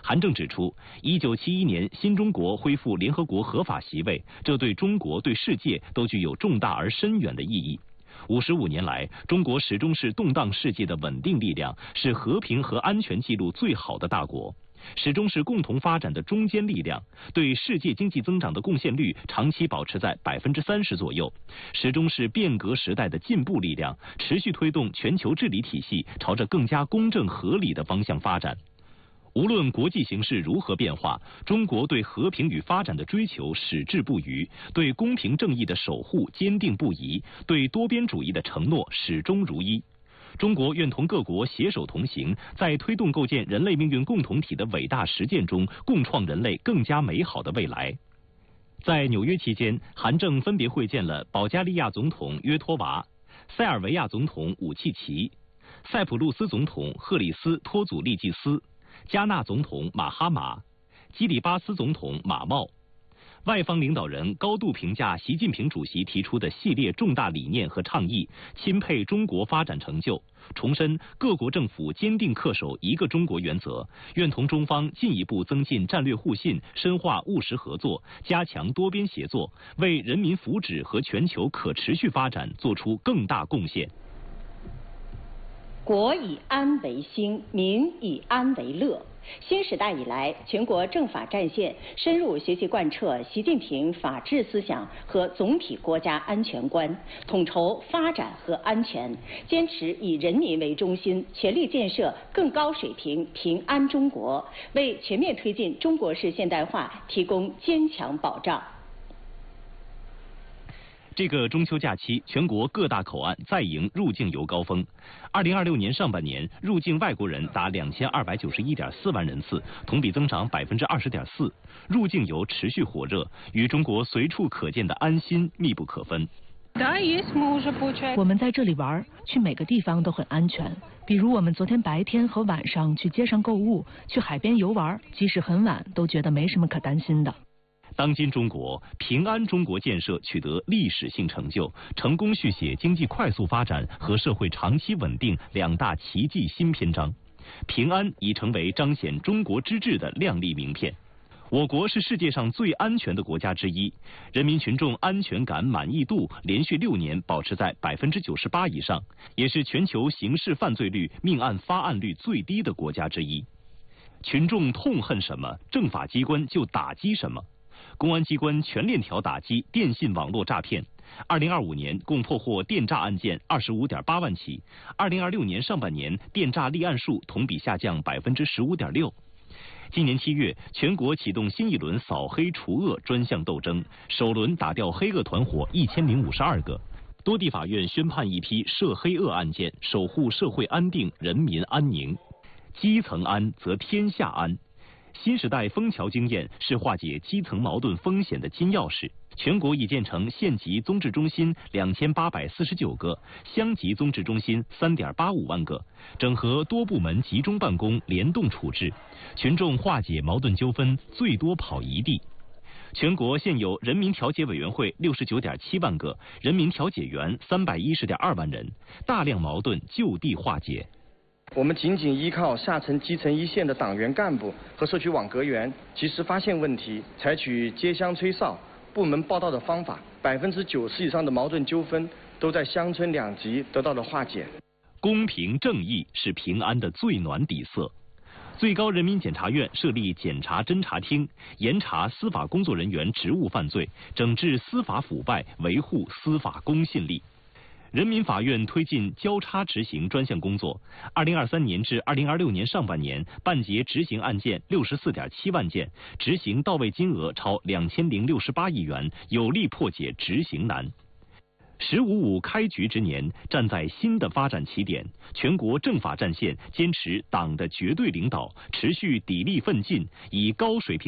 韩正指出，1971年新中国恢复联合国合法席位，这对中国、对世界都具有重大而深远的意义。55年来，中国始终是动荡世界的稳定力量，是和平和安全记录最好的大国，始终是共同发展的中坚力量，对世界经济增长的贡献率长期保持在30%左右，始终是变革时代的进步力量，持续推动全球治理体系朝着更加公正合理的方向发展。无论国际形势如何变化，中国对和平与发展的追求矢志不渝，对公平正义的守护坚定不移，对多边主义的承诺始终如一。中国愿同各国携手同行，在推动构建人类命运共同体的伟大实践中，共创人类更加美好的未来。在纽约期间，韩正分别会见了保加利亚总统约托娃、塞尔维亚总统武契奇、塞浦路斯总统赫里斯托祖利济斯、加纳总统马哈马、基里巴斯总统马茂。外方领导人高度评价习近平主席提出的系列重大理念和倡议，钦佩中国发展成就，重申各国政府坚定恪守一个中国原则，愿同中方进一步增进战略互信，深化务实合作，加强多边协作，为人民福祉和全球可持续发展做出更大贡献。 国以安为兴，民以安为乐。新时代以来，全国政法战线深入学习贯彻习近平法治思想和总体国家安全观，统筹发展和安全，坚持以人民为中心，全力建设更高水平平安中国，为全面推进中国式现代化提供坚强保障。 这个中秋假期，全国各大口岸再迎入境游高峰。2026年上半年，入境外国人达2291.4万人次，同比增长20.4%。入境游持续火热，与中国随处可见的安心密不可分。 我们在这里玩，去每个地方都很安全。比如我们昨天白天和晚上去街上购物，去海边游玩，即使很晚，都觉得没什么可担心的。 当今中国平安中国建设取得历史性成就，成功续写经济快速发展和社会长期稳定两大奇迹新篇章。平安已成为彰显中国之治的亮丽名片。我国是世界上最安全的国家之一，人民群众安全感满意度连续6年保持在98%以上，也是全球刑事犯罪率、命案发案率最低的国家之一。群众痛恨什么，政法机关就打击什么。公安机关全链条打击电信网络诈骗，2025年共破获电诈案件25.8万起，2026年上半年电诈立案数同比下降15.6%。今年7月，全国启动新一轮扫黑除恶专项斗争，首轮打掉黑恶团伙1052个。多地法院宣判一批涉黑恶案件，守护社会安定、人民安宁。基层安则天下安。新时代枫桥经验是化解基层矛盾风险的金钥匙。全国已建成县级综治中心2849个，乡级综治中心3.85万个，整合多部门集中办公，联动处置，群众化解矛盾纠纷最多跑一地。全国现有人民调解委员会69.7万个，人民调解员310.2万人，大量矛盾就地化解。 我们仅仅依靠下层基层一线的党员干部和社区网格员及时发现问题，采取接乡催哨、部门报到的方法，90%以上的矛盾纠纷都在乡村两级得到了化解。 公平正义是平安的最暖底色。最高人民检察院设立检察侦查厅，严查司法工作人员职务犯罪，整治司法腐败，维护司法公信力。人民法院推进交叉执行专项工作，2023年至2026年上半年办结执行案件64.7万件，执行到位金额超2068亿元，有力破解执行难。“15.5”开局之年，站在新的发展起点，全国政法战线坚持党的绝对领导，持续砥砺奋进，以高水平